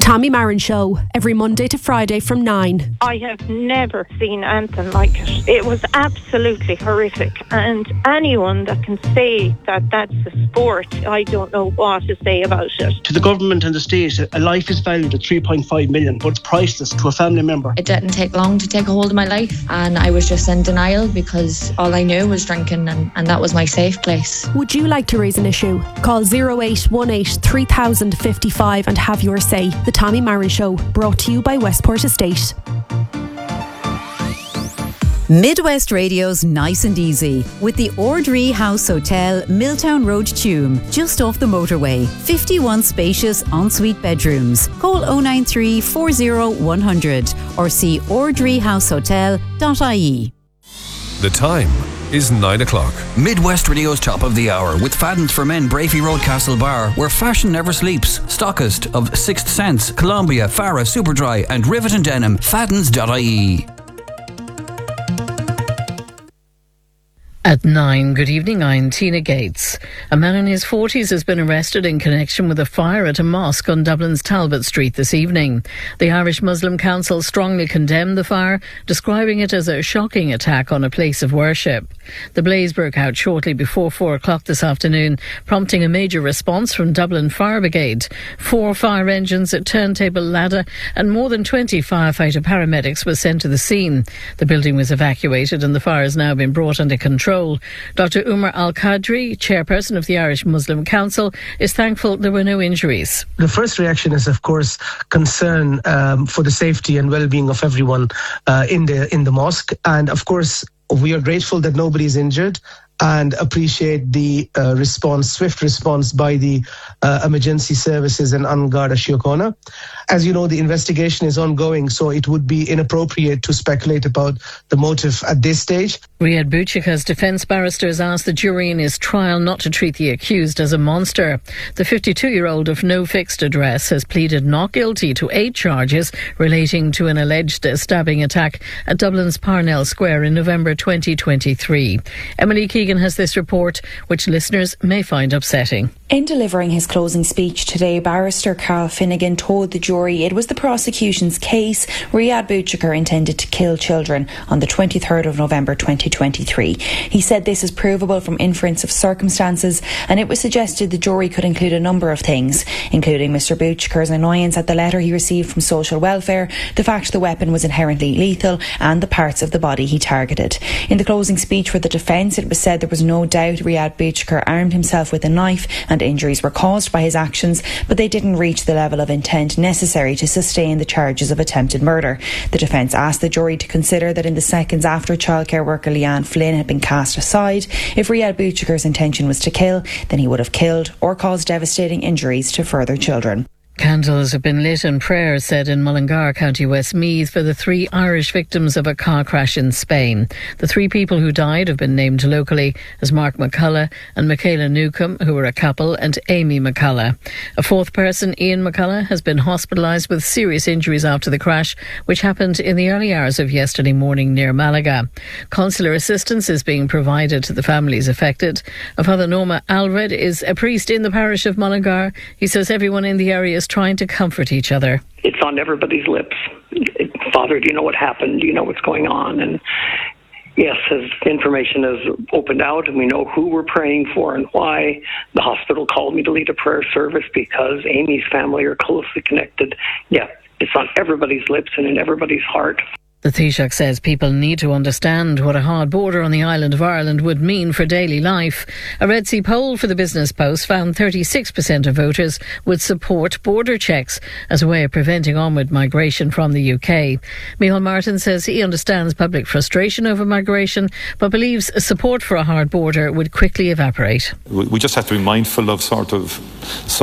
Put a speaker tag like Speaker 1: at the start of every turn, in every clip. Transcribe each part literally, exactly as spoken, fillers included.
Speaker 1: Tommy Marin Show, every Monday to Friday from nine.
Speaker 2: I have never seen anything like it. It was absolutely horrific. And anyone that can say that that's a sport, I don't know what to say about it.
Speaker 3: To the government and the state, a life is valued at three point five million, but it's priceless to a family member.
Speaker 4: It didn't take long to take a hold of my life, and I was just in denial because all I knew was drinking, and, and that was my safe place.
Speaker 1: Would you like to raise an issue? Call oh eight one eight, three thousand fifty-five and have your say. The Tommy Marin Show, brought to you by Westport Estate.
Speaker 5: Midwest Radio's Nice and Easy with the Ordree House Hotel, Milltown Road, Tuam, just off the motorway. fifty-one spacious ensuite bedrooms. Call oh nine three, four oh, one hundred or see ordree house hotel dot I E.
Speaker 6: The time is nine o'clock.
Speaker 7: Midwest Radio's Top of the Hour with Fadden's for Men, Brafey Road, Castlebar, where fashion never sleeps. Stockist of Sixth Sense, Columbia, Farah, Superdry and Rivet and Denim. Faddens dot I E.
Speaker 8: At nine, good evening, I'm Tina Gates. A man in his forties has been arrested in connection with a fire at a mosque on Dublin's Talbot Street this evening. The Irish Muslim Council strongly condemned the fire, describing it as a shocking attack on a place of worship. The blaze broke out shortly before four o'clock this afternoon, prompting a major response from Dublin Fire Brigade. Four fire engines, a turntable ladder and more than twenty firefighter paramedics were sent to the scene. The building was evacuated and the fire has now been brought under control. Doctor Umar Al-Qadri, chairperson of the Irish Muslim Council, is thankful there were no injuries.
Speaker 9: The first reaction is, of course, concern um, for the safety and well-being of everyone uh, in the in the mosque. And, of course, we are grateful that nobody is injured and appreciate the uh, response, swift response by the uh, emergency services and An Garda Síochána. As you know, the investigation is ongoing, so it would be inappropriate to speculate about the motive at this stage.
Speaker 8: Riyad Bouchika's defence barristers asked the jury in his trial not to treat the accused as a monster. The fifty-two-year-old of no fixed address has pleaded not guilty to eight charges relating to an alleged stabbing attack at Dublin's Parnell Square in November twenty twenty-three. Emily Keegan has this report, which listeners may find upsetting.
Speaker 10: In delivering his closing speech today, barrister Carl Finnegan told the jury it was the prosecution's case Riyad Bouchika intended to kill children on the twenty-third of November twenty twenty-three. He said this is provable from inference of circumstances, and it was suggested the jury could include a number of things, including Mr Bouchika's annoyance at the letter he received from social welfare, the fact the weapon was inherently lethal, and the parts of the body he targeted. In the closing speech for the defence, it was said there was no doubt Riyad Bouchika armed himself with a knife and injuries were caused by his actions, but they didn't reach the level of intent necessary to sustain the charges of attempted murder. The defence asked the jury to consider that in the seconds after childcare worker Leanne Flynn had been cast aside, if Riyad Bouchika's intention was to kill, then he would have killed or caused devastating injuries to further children.
Speaker 8: Candles have been lit and prayers said in Mullingar, County Westmeath, for the three Irish victims of a car crash in Spain. The three people who died have been named locally as Mark McCullough and Michaela Newcomb, who were a couple, and Amy McCullough. A fourth person, Ian McCullough, has been hospitalised with serious injuries after the crash, which happened in the early hours of yesterday morning near Malaga. Consular assistance is being provided to the families affected. Father Norma Alred is a priest in the parish of Mullingar. He says everyone in the area is trying to comfort each other.
Speaker 11: It's on everybody's lips. Father, do you know what happened? Do you know what's going on? And yes, as information has opened out and we know who we're praying for and why, the hospital called me to lead a prayer service because Amy's family are closely connected. Yeah, it's on everybody's lips and in everybody's heart.
Speaker 8: The Taoiseach says people need to understand what a hard border on the island of Ireland would mean for daily life. A Red C poll for the Business Post found thirty-six percent of voters would support border checks as a way of preventing onward migration from the U K. Micheál Martin says he understands public frustration over migration, but believes support for a hard border would quickly evaporate.
Speaker 12: We just have to be mindful of sort of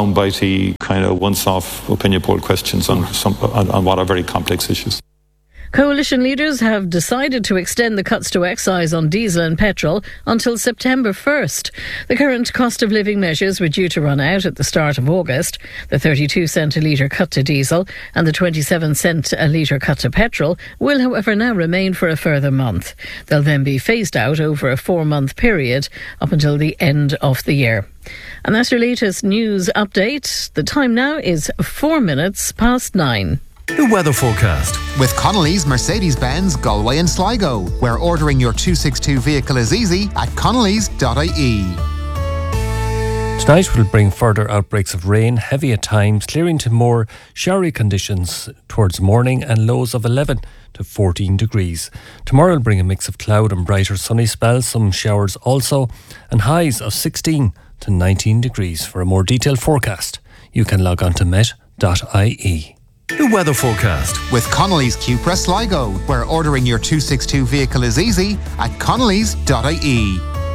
Speaker 12: soundbitey, kind of once-off opinion poll questions on, some, on, on what are very complex issues.
Speaker 8: Coalition leaders have decided to extend the cuts to excise on diesel and petrol until September first. The current cost of living measures were due to run out at the start of August. The thirty-two cent a litre cut to diesel and the twenty-seven cent a litre cut to petrol will, however, now remain for a further month. They'll then be phased out over a four-month period up until the end of the year. And that's your latest news update. The time now is four minutes past nine.
Speaker 6: The weather forecast.
Speaker 13: With Connolly's Mercedes-Benz Galway and Sligo, where ordering your two sixty-two vehicle is easy at connellys dot I E.
Speaker 14: Tonight will bring further outbreaks of rain, heavy at times, clearing to more showery conditions towards morning and lows of eleven to fourteen degrees. Tomorrow will bring a mix of cloud and brighter sunny spells, some showers also, and highs of sixteen to nineteen degrees. For a more detailed forecast, you can log on to met dot I E.
Speaker 6: The weather forecast.
Speaker 13: With Connolly's Cupra Sligo, where ordering your two sixty-two vehicle is easy at connellys dot I E.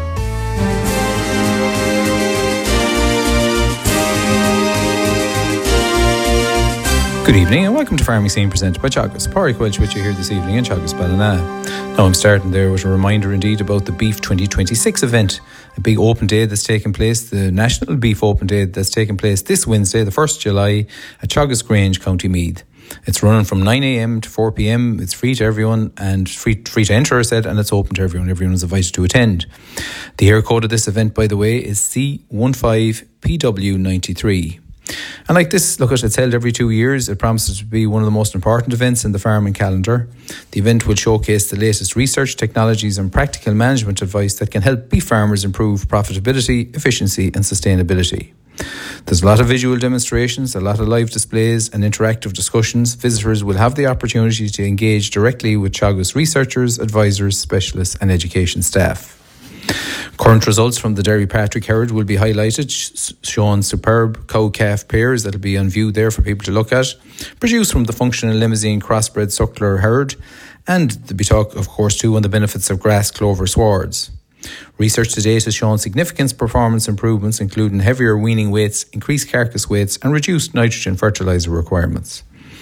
Speaker 15: Good evening and welcome to Farming Scene presented by Teagasc. Pádraig Welch with you here this evening in Teagasc Ballina. Now I'm starting there with a reminder indeed about the Beef twenty twenty-six event, a big open day that's taking place, the National Beef Open Day that's taking place this Wednesday, the first of July at Teagasc Grange, County Meath. It's running from nine a.m. to four p.m. It's free to everyone and free free to enter, I said, and it's open to everyone. Everyone is invited to attend. The air code of this event, by the way, is C fifteen P W ninety-three. And like this, look, it's held every two years. It promises to be one of the most important events in the farming calendar. The event will showcase the latest research, technologies and practical management advice that can help beef farmers improve profitability, efficiency and sustainability. There's a lot of visual demonstrations, a lot of live displays and interactive discussions. Visitors will have the opportunity to engage directly with Teagasc researchers, advisors, specialists and education staff. Current results from the Derry Patrick herd will be highlighted, sh- showing superb cow-calf pairs that will be on view there for people to look at, produced from the functional Limousin crossbred suckler herd, and there'll be talk, of course, too, on the benefits of grass clover swards. Research to date has shown significant performance improvements, including heavier weaning weights, increased carcass weights, and reduced nitrogen fertiliser requirements.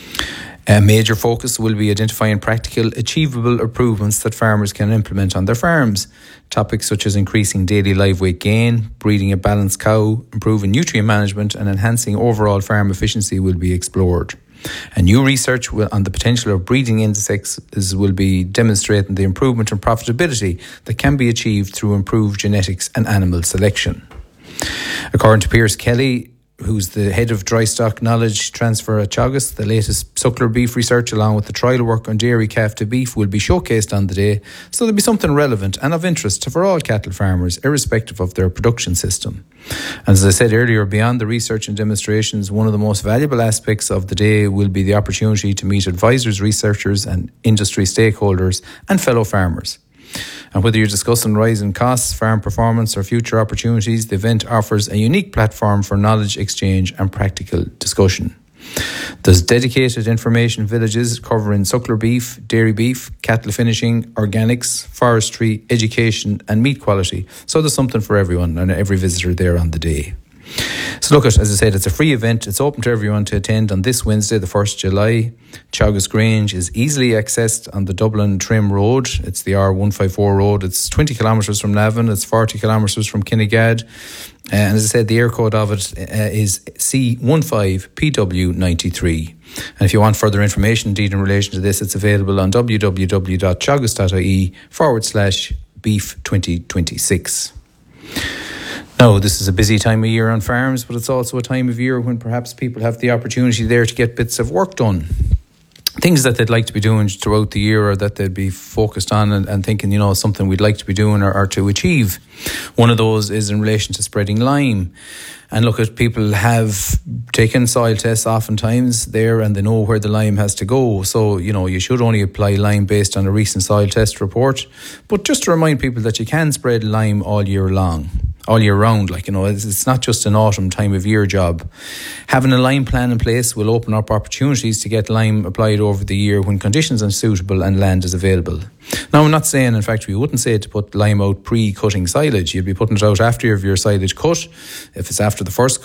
Speaker 15: A major focus will be identifying practical, achievable improvements that farmers can implement on their farms. Topics such as increasing daily live weight gain, breeding a balanced cow, improving nutrient management and enhancing overall farm efficiency will be explored. And new research will, on the potential of breeding insects will be demonstrating the improvement in profitability that can be achieved through improved genetics and animal selection. According to Pierce Kelly, who's the head of dry stock knowledge transfer at Teagasc, the latest suckler beef research along with the trial work on dairy calf to beef will be showcased on the day, so there'll be something relevant and of interest for all cattle farmers irrespective of their production system. And as I said earlier, beyond the research and demonstrations, one of the most valuable aspects of the day will be the opportunity to meet advisors, researchers and industry stakeholders and fellow farmers. And whether you're discussing rising costs, farm performance or future opportunities, the event offers a unique platform for knowledge exchange and practical discussion. There's dedicated information villages covering suckler beef, dairy beef, cattle finishing, organics, forestry, education and meat quality. So there's something for everyone and every visitor there on the day. So look, at, as I said, it's a free event. It's open to everyone to attend on this Wednesday, the first of July. Teagasc Grange is easily accessed on the Dublin Trim Road. It's the R one fifty-four road. It's twenty kilometres from Navan. It's forty kilometres from Kinnegad. Uh, and as I said, the air code of it uh, is C fifteen P W ninety-three. And if you want further information indeed in relation to this, it's available on w w w dot teagasc dot I E forward slash beef twenty twenty-six. Now, this is a busy time of year on farms, but it's also a time of year when perhaps people have the opportunity there to get bits of work done. Things that they'd like to be doing throughout the year or that they'd be focused on and, and thinking, you know, something we'd like to be doing or, or to achieve. One of those is in relation to spreading lime. And look, at people have taken soil tests oftentimes there and they know where the lime has to go. So, you know, you should only apply lime based on a recent soil test report. But just to remind people that you can spread lime all year long. all year round, like, you know, it's, it's not just an autumn time of year job. Having a lime plan in place will open up opportunities to get lime applied over the year when conditions are suitable and land is available. Now, I'm not saying, in fact, we wouldn't say to put lime out pre-cutting silage. You'd be putting it out after you have your silage cut. If it's after the first cut,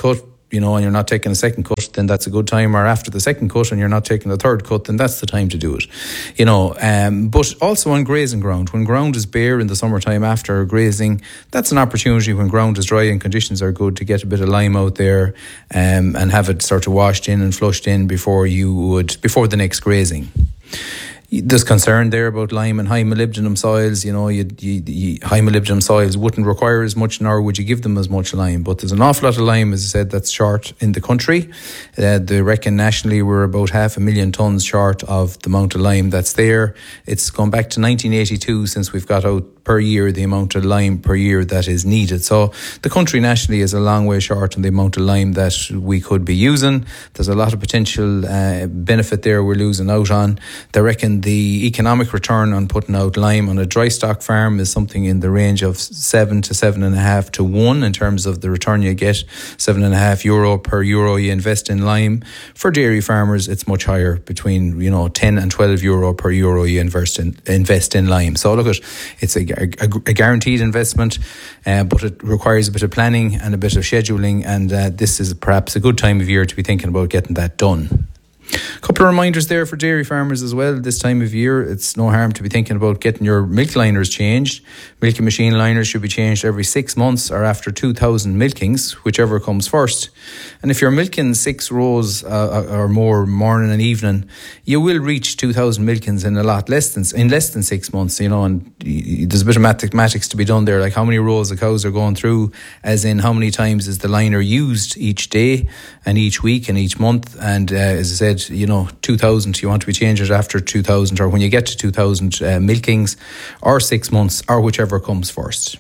Speaker 15: you know, and you're not taking a second cut, then that's a good time. Or after the second cut and you're not taking the third cut, then that's the time to do it. You know, um, but also on grazing ground. When ground is bare in the summertime after grazing, that's an opportunity when ground is dry and conditions are good to get a bit of lime out there um, and have it sort of washed in and flushed in before you would, before the next grazing. There's concern there about lime and high molybdenum soils. You know, you, you, you, high molybdenum soils wouldn't require as much, nor would you give them as much lime. But there's an awful lot of lime, as I said, that's short in the country. Uh, they reckon nationally we're about half a million tonnes short of the amount of lime that's there. It's gone back to nineteen eighty-two since we've got out per year the amount of lime per year that is needed. So the country nationally is a long way short on the amount of lime that we could be using. There's a lot of potential uh, benefit there we're losing out on. They reckon the economic return on putting out lime on a dry stock farm is something in the range of seven to seven and a half to one in terms of the return you get. Seven and a half euro per euro you invest in lime. For dairy farmers, it's much higher, between, you know, ten and twelve euro per euro you invest in invest in lime. So look, at it's a, a, a guaranteed investment, uh, but it requires a bit of planning and a bit of scheduling, and uh, this is perhaps a good time of year to be thinking about getting that done. A couple of reminders there for dairy farmers as well. This time of year, it's no harm to be thinking about getting your milk liners changed. Milking machine liners should be changed every six months or after two thousand milkings, whichever comes first. And if you're milking six rows uh, or more morning and evening, you will reach two thousand milkings in a lot less than in less than six months. You know, and there's a bit of mathematics to be done there, like how many rows the cows are going through, as in how many times is the liner used each day and each week and each month. And uh, as I said, you know, two thousand, you want to be changing it after two thousand, or when you get to two thousand uh, milkings, or six months, or whichever comes first.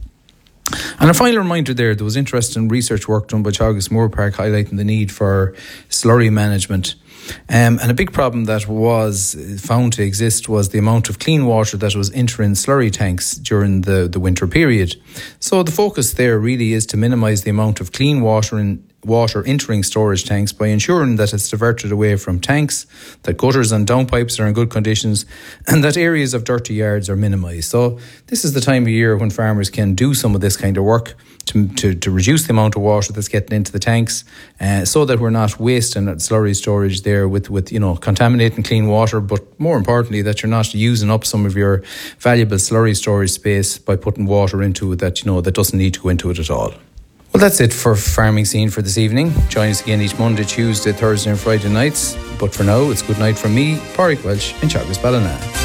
Speaker 15: And a final reminder there, there was interesting research work done by Teagasc Moore Park highlighting the need for slurry management. Um, and a big problem that was found to exist was the amount of clean water that was entering slurry tanks during the, the winter period. So the focus there really is to minimise the amount of clean water in water entering storage tanks by ensuring that it's diverted away from tanks, that gutters and downpipes are in good conditions, and that areas of dirty yards are minimised. So this is the time of year when farmers can do some of this kind of work to to, to reduce the amount of water that's getting into the tanks, uh, so that we're not wasting slurry storage there with, with, you know, contaminating clean water, but more importantly, that you're not using up some of your valuable slurry storage space by putting water into it that, you know, that doesn't need to go into it at all. Well, that's it for Farming Scene for this evening. Join us again each Monday, Tuesday, Thursday and Friday nights. But for now, it's good night from me, Pádraig Walsh, in Teagasc Ballina.